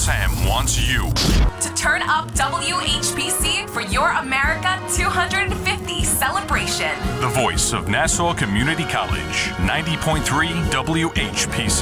Sam wants you to turn up WHPC for your America 250 celebration. The voice of Nassau Community College, 90.3 WHPC.